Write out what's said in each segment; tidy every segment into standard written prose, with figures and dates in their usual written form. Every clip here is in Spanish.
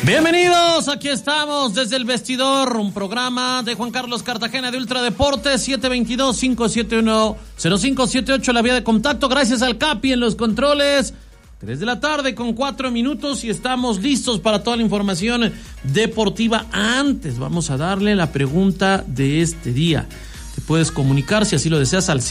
Bienvenidos, aquí estamos desde el vestidor, un programa de Juan Carlos Cartagena de Ultradeportes, 722-571-0578, la vía de contacto, gracias al Capi en los controles, 3 de la tarde con 4 minutos y estamos listos para toda la información deportiva. Antes vamos a darle la pregunta de este día. Te puedes comunicar si así lo deseas al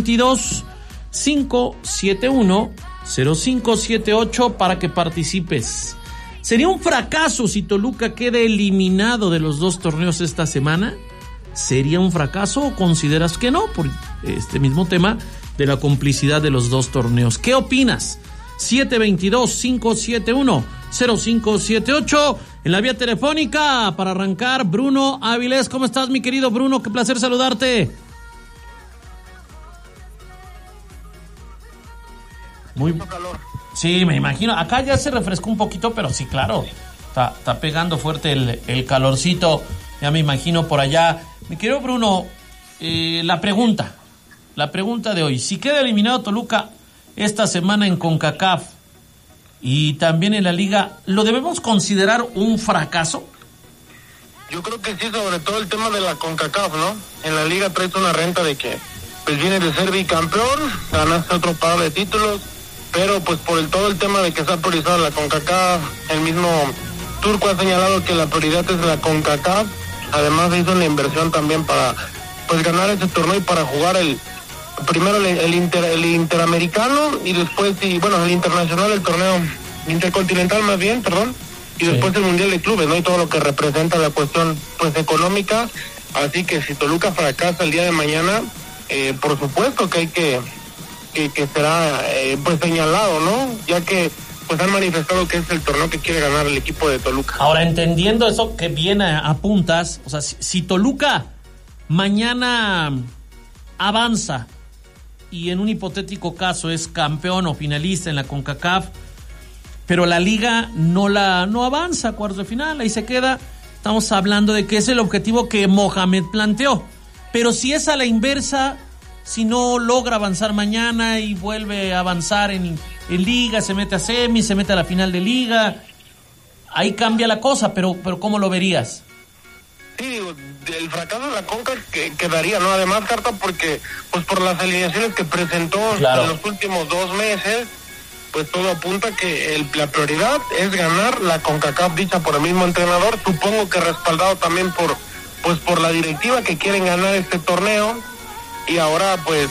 722-571-0578 para que participes. ¿Sería un fracaso si Toluca queda eliminado de los 2 torneos esta semana? ¿Sería un fracaso o consideras que no? Por este mismo tema de la complicidad de los 2 torneos. ¿Qué opinas? 722-571-0578. En la vía telefónica, para arrancar, Bruno Avilés. ¿Cómo estás, mi querido Bruno? Qué placer saludarte. Muy calor. Sí, me imagino. Acá ya se refrescó un poquito, pero sí, claro. Está pegando fuerte el calorcito. Ya me imagino por allá. Mi querido Bruno, la pregunta de hoy. Si queda eliminado Toluca esta semana en CONCACAF y también en la Liga, ¿lo debemos considerar un fracaso? Yo creo que sí, sobre todo el tema de la CONCACAF, ¿no? En la Liga traes una renta de que pues vienes de ser bicampeón, ganaste otro par de títulos, pero pues por todo el tema de que se ha priorizado la CONCACAF, el mismo Turco ha señalado que la prioridad es la CONCACAF. Además hizo una inversión también para pues ganar ese torneo y para jugar primero el interamericano y después el internacional, el torneo intercontinental más bien, y después el mundial de clubes, ¿no? Y todo lo que representa la cuestión pues económica. Así que si Toluca fracasa el día de mañana, por supuesto que hay que será pues señalado, ¿no? Ya que pues han manifestado que es el torneo que quiere ganar el equipo de Toluca. Ahora, entendiendo eso que bien apuntas, o sea, si Toluca mañana avanza y en un hipotético caso es campeón o finalista en la CONCACAF, pero la Liga no avanza a cuartos de final, ahí se queda, estamos hablando de que es el objetivo que Mohamed planteó. Pero si es a la inversa, si no logra avanzar mañana y vuelve a avanzar en Liga, se mete a semi, se mete a la final de Liga, ahí cambia la cosa, pero ¿cómo lo verías? Sí, el fracaso de la Conca quedaría, ¿no? Además, Carta, porque pues por las alineaciones que presentó en los últimos 2 meses, pues todo apunta que la prioridad es ganar la CONCACAF dicha por el mismo entrenador, supongo que respaldado también por la directiva que quieren ganar este torneo. Y ahora pues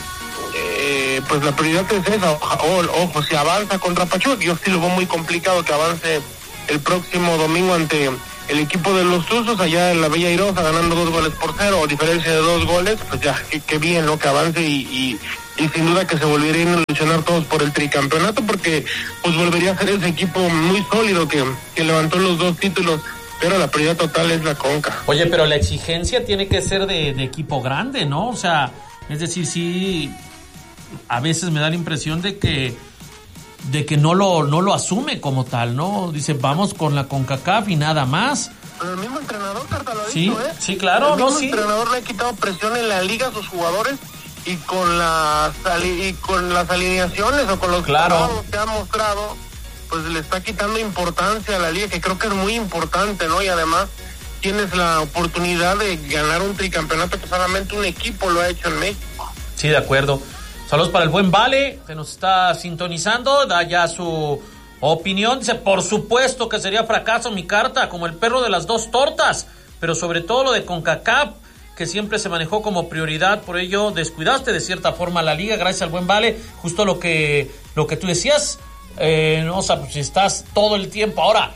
la prioridad es esa. Ojo, si avanza contra Pachuca, yo sí lo veo muy complicado que avance el próximo domingo ante el equipo de los Tuzos allá en la Bella Airosa, ganando 2-0, o diferencia de 2 goles, pues ya, qué bien, ¿no? Que avance y sin duda que se volverían a ilusionar todos por el tricampeonato, porque pues volvería a ser ese equipo muy sólido que levantó los 2 títulos. Pero la prioridad total es la Conca. Oye, pero la exigencia tiene que ser de equipo grande, ¿no? O sea, es decir, sí, a veces me da la impresión de que no lo asume como tal, ¿no? Dice, vamos con la CONCACAF y nada más. Pero el mismo entrenador, Carta, lo ha sí, dicho, Sí, claro. El mismo entrenador le ha quitado presión en la liga a sus jugadores y con las alineaciones o con los trabajos que ha mostrado, pues le está quitando importancia a la liga, que creo que es muy importante, ¿no? Y además tienes la oportunidad de ganar un tricampeonato que solamente un equipo lo ha hecho en México. Sí, de acuerdo. Saludos para el buen Vale, que nos está sintonizando, da ya su opinión. Dice, por supuesto que sería fracaso mi Carta, como el perro de las 2 tortas, pero sobre todo lo de CONCACAF, que siempre se manejó como prioridad, por ello descuidaste de cierta forma la liga, gracias al buen Vale, justo lo que tú decías, no, o sea, pues estás todo el tiempo, ahora,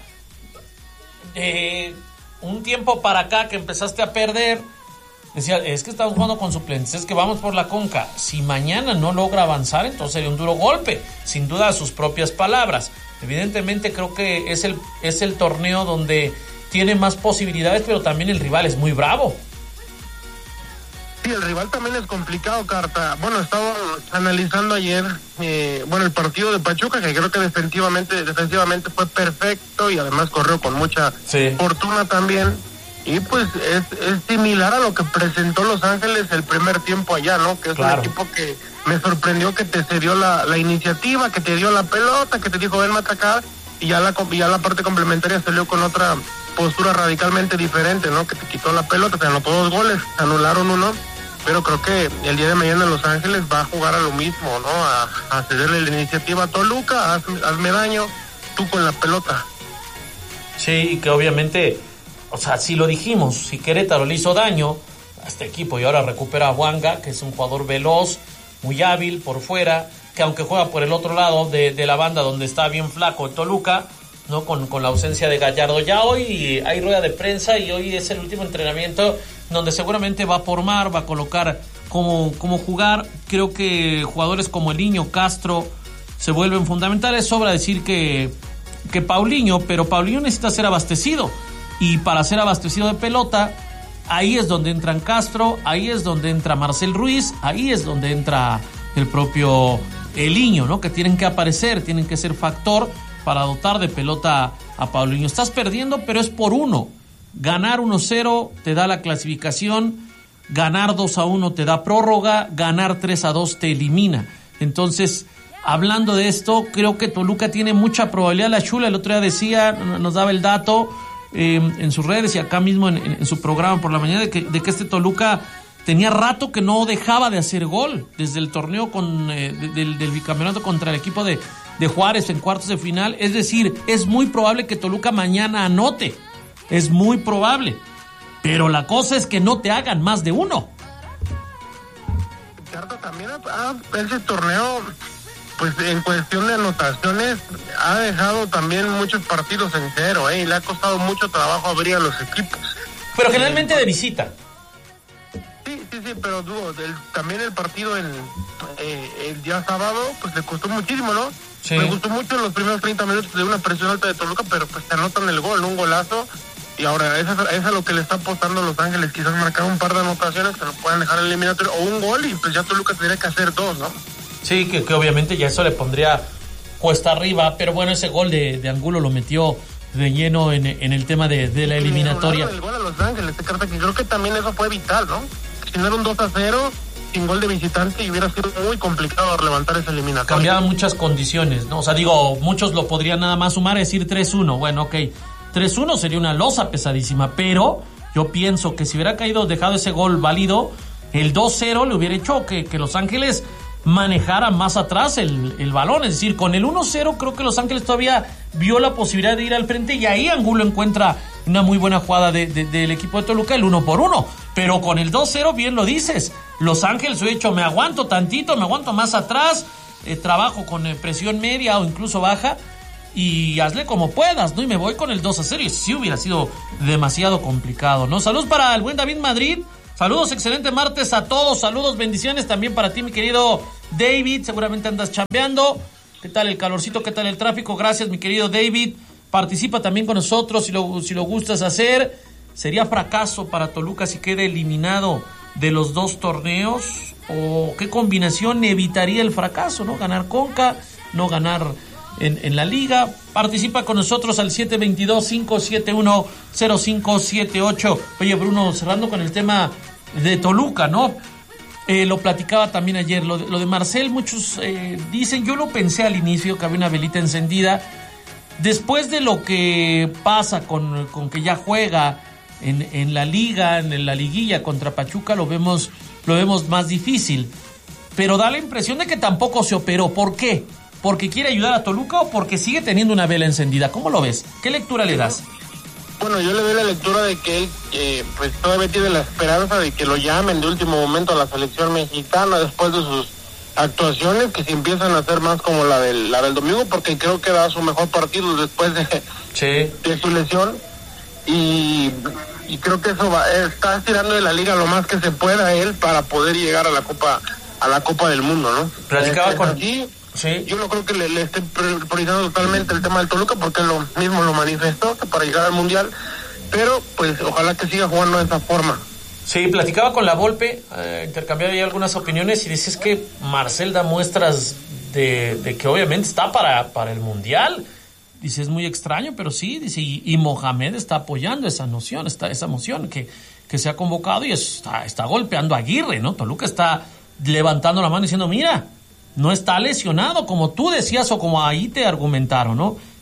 un tiempo para acá que empezaste a perder, decía, es que estamos jugando con suplentes, es que vamos por la Conca, si mañana no logra avanzar, entonces sería un duro golpe, sin duda a sus propias palabras. Evidentemente creo que es el torneo donde tiene más posibilidades, pero también el rival es muy bravo. Sí, el rival también es complicado, Carta. Bueno, estaba analizando ayer el partido de Pachuca, que creo que defensivamente fue perfecto y además corrió con mucha fortuna también. Y pues es similar a lo que presentó Los Ángeles el primer tiempo allá, ¿no? Que es un equipo que me sorprendió, que te cedió la iniciativa, que te dio la pelota, que te dijo ven a atacar, y ya la parte complementaria salió con otra postura radicalmente diferente, ¿no? Que te quitó la pelota, te anotó 2 goles, anularon uno, pero creo que el día de mañana en Los Ángeles va a jugar a lo mismo, ¿no? A cederle la iniciativa a Toluca, hazme daño, tú con la pelota. Sí, que obviamente, o sea, si lo dijimos, si Querétaro le hizo daño a este equipo y ahora recupera a Bouanga, que es un jugador veloz, muy hábil por fuera, que aunque juega por el otro lado de la banda donde está bien flaco Toluca, ¿no? Con la ausencia de Gallardo. Ya hoy hay rueda de prensa y hoy es el último entrenamiento donde seguramente va a formar, va a colocar cómo jugar. Creo que jugadores como Eliño, Castro se vuelven fundamentales. Sobra decir que Paulinho, pero Paulinho necesita ser abastecido, y para ser abastecido de pelota, ahí es donde entran Castro, ahí es donde entra Marcel Ruiz, ahí es donde entra el propio Eliño, ¿no? Que tienen que aparecer, tienen que ser factor para dotar de pelota a Paulinho. Estás perdiendo, pero es por 1. Ganar 1-0 te da la clasificación, ganar 2-1 te da prórroga, ganar 3-2 te elimina. Entonces, hablando de esto, creo que Toluca tiene mucha probabilidad. La Chula el otro día decía, nos daba el dato en sus redes y acá mismo en su programa por la mañana, de que este Toluca tenía rato que no dejaba de hacer gol desde el torneo del bicampeonato contra el equipo de Juárez en cuartos de final. Es decir, es muy probable que Toluca mañana anote, es muy probable, pero la cosa es que no te hagan más de 1. También ese torneo, pues en cuestión de anotaciones, ha dejado también muchos partidos en 0, y le ha costado mucho trabajo abrir a los equipos. Pero generalmente de visita. Sí, pero también el partido el día sábado, pues le costó muchísimo, ¿no? Sí. Me gustó mucho en los primeros 30 minutos de una presión alta de Toluca, pero pues te anotan el gol, un golazo, y ahora eso es a lo que le está apostando a Los Ángeles, quizás marcar un par de anotaciones que lo puedan dejar el eliminatorio, o un gol, y pues ya Toluca tendría que hacer 2, ¿no? Sí, que obviamente ya eso le pondría cuesta arriba, pero bueno, ese gol de Angulo lo metió de lleno en el tema de la eliminatoria. El gol a Los Ángeles, que creo que también eso fue vital, ¿no? Si no era un 2-0, sin gol de visitante, y hubiera sido muy complicado levantar esa eliminatoria. Cambiaban muchas condiciones, ¿no? O sea, digo, muchos lo podrían nada más sumar y decir 3-1. Bueno, ok, 3-1 sería una losa pesadísima, pero yo pienso que si hubiera dejado ese gol válido, el 2-0 le hubiera hecho que Los Ángeles manejara más atrás el balón. Es decir, con el 1-0 creo que Los Ángeles todavía vio la posibilidad de ir al frente, y ahí Angulo encuentra una muy buena jugada del equipo de Toluca, el 1-1. Pero con el 2-0, bien lo dices, Los Ángeles hubiera dicho, me aguanto tantito, me aguanto más atrás, trabajo con presión media o incluso baja, y hazle como puedas, ¿no? Y me voy con el 2-0, y sí hubiera sido demasiado complicado, ¿no? Saludos para el buen David Madrid. Saludos, excelente martes a todos. Saludos, bendiciones también para ti, mi querido David. Seguramente andas chambeando. ¿Qué tal el calorcito? ¿Qué tal el tráfico? Gracias, mi querido David. Participa también con nosotros si lo gustas hacer. ¿Sería fracaso para Toluca si queda eliminado de los 2 torneos? ¿O qué combinación evitaría el fracaso, no? Ganar Conca, no ganar en la liga. Participa con nosotros al 722-571-0578. Oye, Bruno, cerrando con el tema de Toluca, ¿no? Lo platicaba también ayer, lo de Marcel. Muchos dicen, yo lo pensé al inicio, que había una velita encendida. Después de lo que pasa con que ya juega en la liga, en la liguilla contra Pachuca, lo vemos más difícil. Pero da la impresión de que tampoco se operó. ¿Por qué? ¿Porque quiere ayudar a Toluca o porque sigue teniendo una vela encendida? ¿Cómo lo ves? ¿Qué lectura le das? Bueno, yo le doy la lectura de que él pues todavía tiene la esperanza de que lo llamen de último momento a la selección mexicana después de sus actuaciones, que se empiezan a hacer más como la del domingo, porque creo que da su mejor partido después de su lesión, y creo que eso está tirando de la liga lo más que se pueda él para poder llegar a la Copa del Mundo, ¿no? Platicaba con aquí. Sí. Yo no creo que le esté priorizando totalmente el tema del Toluca, porque él mismo lo manifestó para llegar al Mundial, pero pues ojalá que siga jugando de esa forma. Sí, platicaba con la Volpe, intercambiaba ahí algunas opiniones, y dices que Marcel da muestras de que obviamente está para el Mundial. Dice, es muy extraño, pero sí, dice, y Mohamed está apoyando esa moción que se ha convocado, y está golpeando a Aguirre, ¿no? Toluca está levantando la mano diciendo, mira, no está lesionado, como tú decías o como ahí te argumentaron, ¿no?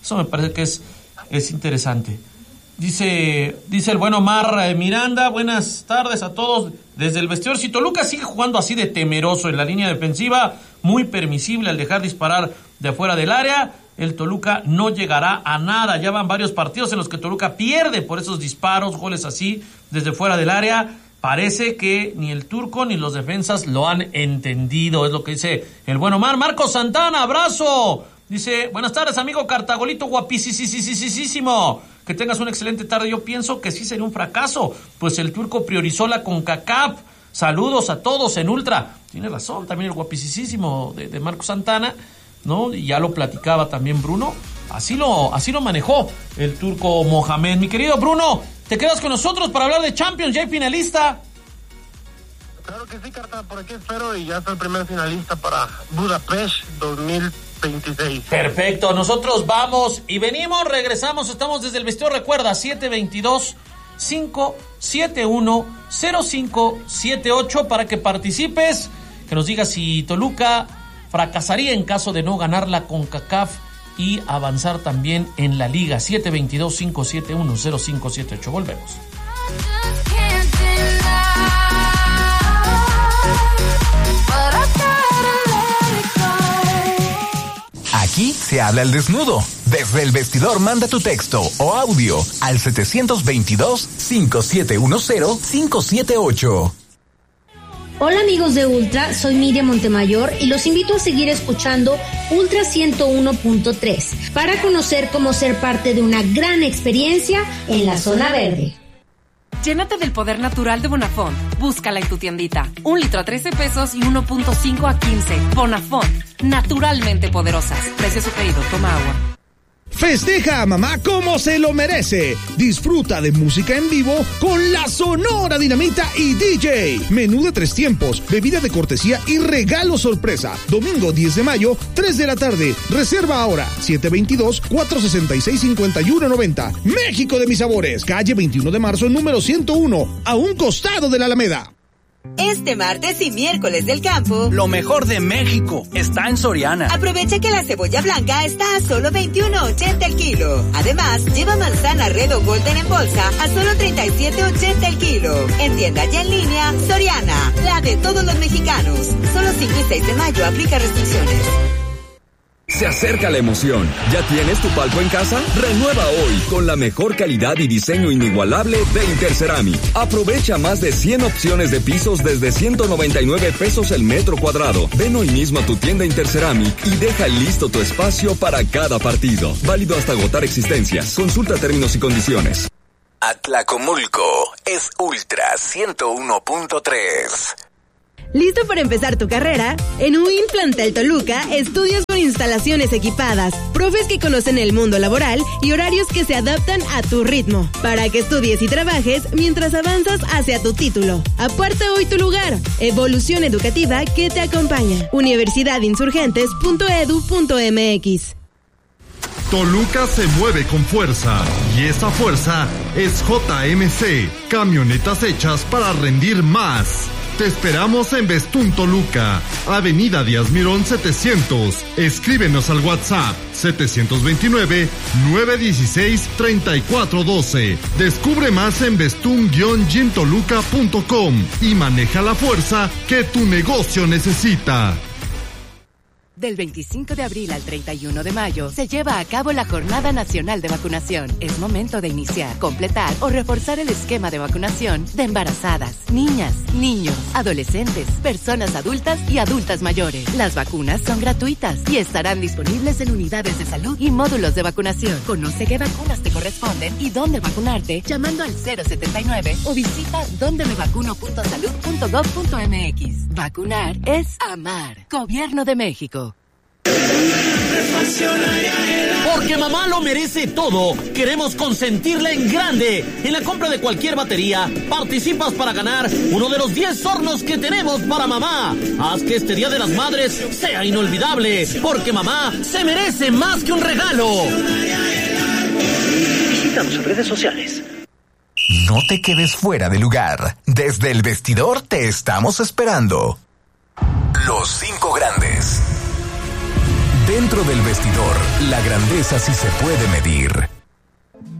Eso me parece que es interesante. Dice el buen Omar Miranda, buenas tardes a todos desde el vestidor. Si Toluca sigue jugando así de temeroso en la línea defensiva, muy permisible al dejar disparar de afuera del área, el Toluca no llegará a nada. Ya van varios partidos en los que Toluca pierde por esos disparos, goles así desde fuera del área. Parece que ni el turco ni los defensas lo han entendido, es lo que dice el buen Omar. Marcos Santana, abrazo. Dice, buenas tardes, amigo Cartagolito, guapísimo. Que tengas una excelente tarde. Yo pienso que sí sería un fracaso, pues el turco priorizó la CONCACAF. Saludos a todos en Ultra. Tiene razón, también el guapísimo de Marcos Santana, ¿no? Y ya lo platicaba también Bruno. Así lo manejó el turco Mohamed. Mi querido Bruno, ¿te quedas con nosotros para hablar de Champions? ¿Ya hay finalista? Claro que sí, Carta, por aquí espero y ya está el primer finalista para Budapest 2026. Perfecto, nosotros vamos y venimos, regresamos, estamos desde el vestidor, recuerda, 722-571-0578 para que participes, que nos digas si Toluca fracasaría en caso de no ganar la CONCACAF y avanzar también en la liga. 722-571-0578. Volvemos. Aquí se habla al desnudo. Desde el vestidor manda tu texto o audio al 722-5710-578. Hola amigos de Ultra, soy Miriam Montemayor y los invito a seguir escuchando Ultra 101.3 para conocer cómo ser parte de una gran experiencia en la zona verde. Llénate del poder natural de Bonafont. Búscala en tu tiendita. 1 litro a 13 pesos y 1.5 a 15. Bonafont, naturalmente poderosas. Precio sugerido, toma agua. Festeja a mamá como se lo merece. Disfruta de música en vivo con la Sonora Dinamita y DJ. Menú de 3 tiempos, bebida de cortesía y regalo sorpresa. Domingo 10 de mayo, 3 de la tarde. Reserva ahora, 722-466-5190. México de mis sabores, calle 21 de marzo, número 101, a un costado de la Alameda. Este martes y miércoles del campo, lo mejor de México está en Soriana. Aprovecha que la cebolla blanca está a solo $21.80 el kilo. Además, lleva manzana Red o Golden en bolsa a solo $37.80 el kilo. En tienda y en línea, Soriana, la de todos los mexicanos. Solo 5 y 6 de mayo, aplica restricciones. Se acerca la emoción. ¿Ya tienes tu palco en casa? Renueva hoy con la mejor calidad y diseño inigualable de Interceramic. Aprovecha más de 100 opciones de pisos desde 199 pesos el metro cuadrado. Ven hoy mismo a tu tienda Interceramic y deja listo tu espacio para cada partido. Válido hasta agotar existencias. Consulta términos y condiciones. Atlacomulco es Ultra 101.3. ¿Listo para empezar tu carrera? En UIN Plantel Toluca, estudios con instalaciones equipadas, profes que conocen el mundo laboral y horarios que se adaptan a tu ritmo, para que estudies y trabajes mientras avanzas hacia tu título. Aparta hoy tu lugar. Evolución educativa que te acompaña. universidadinsurgentes.edu.mx. Toluca se mueve con fuerza y esa fuerza es JMC, camionetas hechas para rendir más. Te esperamos en Bestún Toluca, Avenida Díaz Mirón 700. Escríbenos al WhatsApp 729-916-3412. Descubre más en bestún-gintoluca.com y maneja la fuerza que tu negocio necesita. Del 25 de abril al 31 de mayo se lleva a cabo la Jornada Nacional de Vacunación. Es momento de iniciar, completar o reforzar el esquema de vacunación de embarazadas, niñas, niños, adolescentes, personas adultas y adultas mayores. Las vacunas son gratuitas y estarán disponibles en unidades de salud y módulos de vacunación. Conoce qué vacunas te corresponden y dónde vacunarte llamando al 079 o visita dondemevacuno.salud.gov.mx. Vacunar es amar. Gobierno de México. Porque mamá lo merece todo, queremos consentirla en grande. En la compra de cualquier batería, participas para ganar uno de los 10 hornos que tenemos para mamá. Haz que este Día de las Madres sea inolvidable, porque mamá se merece más que un regalo. Visita sus redes sociales. No te quedes fuera de lugar. Desde el vestidor te estamos esperando. Los 5 grandes. Dentro del vestidor, la grandeza sí se puede medir.